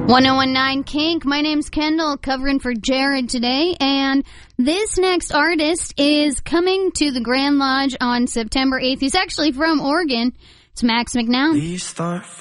1019 Kink. My name's Kendall, covering for Jared today, and this next artist is coming to the Grand Lodge on September 8th. He's actually from Oregon. It's Max McNown.